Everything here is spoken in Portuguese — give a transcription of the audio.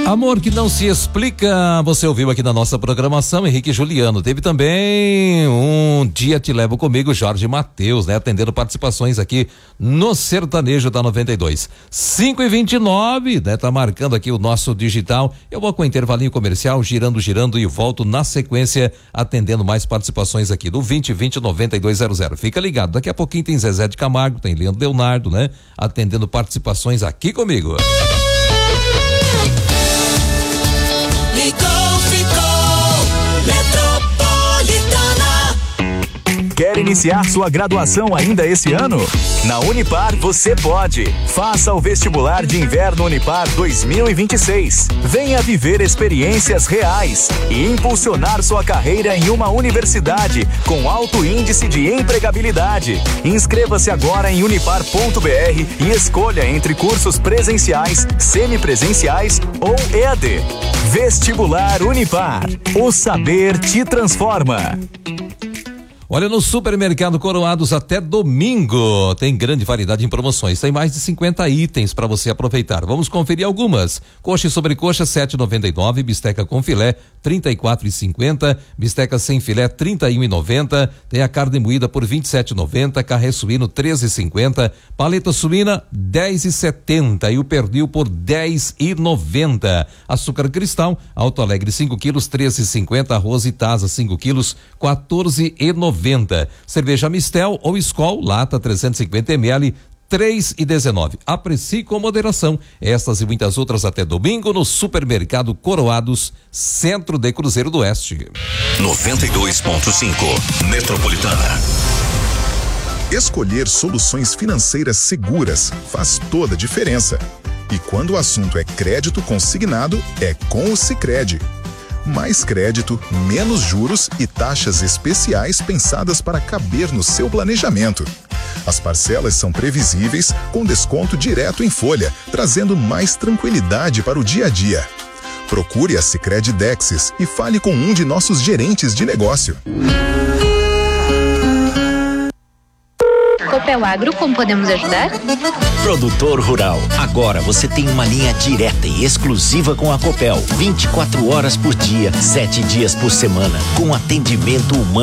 Amor que não se explica, você ouviu aqui na nossa programação, Henrique Juliano. Teve também Um Dia Te Levo Comigo, Jorge Mateus, né? Atendendo participações aqui no Sertanejo da 92. 5h29, né? Tá marcando aqui o nosso digital. Eu vou com o intervalinho comercial, girando e volto na sequência, atendendo mais participações aqui do 2020-9200. Fica ligado, daqui a pouquinho tem Zezé de Camargo, tem Leandro Leonardo, né? Atendendo participações aqui comigo. Quer iniciar sua graduação ainda esse ano? Na Unipar você pode. Faça o vestibular de inverno Unipar 2026. Venha viver experiências reais e impulsionar sua carreira em uma universidade com alto índice de empregabilidade. Inscreva-se agora em unipar.br e escolha entre cursos presenciais, semipresenciais ou EAD. Vestibular Unipar. O saber te transforma. Olha, no Supermercado Coroados até domingo tem grande variedade em promoções, tem mais de 50 itens para você aproveitar. Vamos conferir algumas. Coxa e sobrecoxa 7,99, bisteca com filé 34,50, bisteca sem filé 31,90, tem a carne moída por 27,90, carré suíno 13,50, paleta suína 10,70 e o pernil por 10,90. Açúcar cristal Alto Alegre 5 quilos 13,50, arroz Itasa 5 quilos 14,90. Cerveja Mistel ou Skol, lata 350 ml, 3,19. Aprecie com moderação. Estas e muitas outras até domingo no Supermercado Coroados, Centro de Cruzeiro do Oeste. 92.5 Metropolitana. Escolher soluções financeiras seguras faz toda a diferença. E quando o assunto é crédito consignado, é com o Sicredi. Mais crédito, menos juros e taxas especiais pensadas para caber no seu planejamento. As parcelas são previsíveis, com desconto direto em folha, trazendo mais tranquilidade para o dia a dia. Procure a Sicredi Dexis e fale com um de nossos gerentes de negócio. Copel Agro, como podemos ajudar? Produtor rural, agora você tem uma linha direta e exclusiva com a Copel, 24 horas por dia, 7 dias por semana, com atendimento humano.